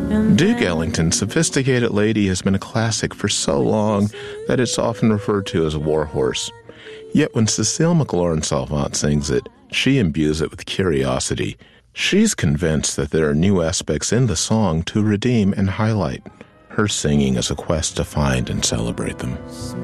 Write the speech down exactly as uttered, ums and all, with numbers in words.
Duke Ellington's Sophisticated Lady has been a classic for so long that it's often referred to as a warhorse. Yet when Cecile McLaurin-Salvant sings it, she imbues it with curiosity. She's convinced that there are new aspects in the song to redeem and highlight. Her singing is a quest to find and celebrate them.